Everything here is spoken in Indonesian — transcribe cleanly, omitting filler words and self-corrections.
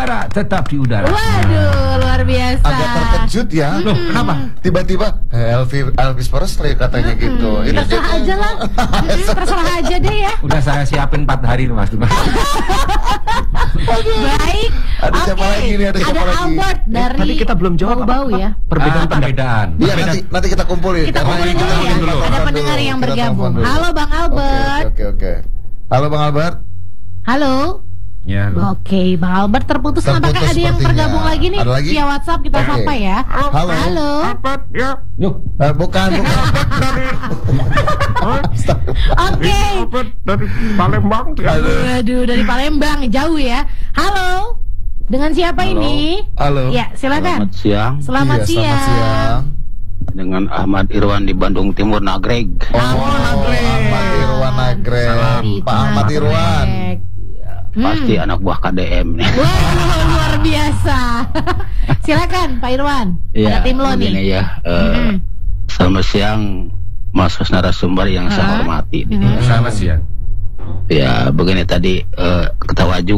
udara, tetap di udara. Waduh, luar biasa. Agak terkejut ya. Loh, kenapa? Tiba-tiba Elvis Presley katanya gitu. Ini Terserah aja lah. Terserah aja deh ya. Udah saya siapin 4 hari nih Mas. Baik. Ada siapa lagi nih? Ada siapa lagi? Albert dari Tadi kita belum jawab Bau-Bau ya. Perbedaan. Iya, nanti kita kumpulin. Kita kumpulin dulu ya. dulu. Ada pendengar yang Kita bergabung. telepon dulu. Halo Bang Albert. Oke. Halo Bang Albert. Halo. Ya. Oke, Bang Albert terputus. Apakah ada yang sepertinya. bergabung lagi nih? Ada lagi? Via WhatsApp kita Oke. sapa ya. Halo. Yuk. Bukan. Oke. Dari Palembang. Waduh, dari Palembang jauh ya. Halo. Dengan siapa ini? Halo. Ya, silakan. Selamat siang, Selamat Iya, siang. Selamat siang. dengan Ahmad Irwan di Bandung Timur, Nagreg. Ahmad Irwan Nagreg. Pak Ahmad Irwan. Pasti anak buah KDM nih. Wah, luar biasa. Silakan Pak Irwan. Ada tim lo nih. Begini ya. Selamat siang Mas narasumber yang saya hormati. Selamat siang. Ya begini tadi ketawa juga.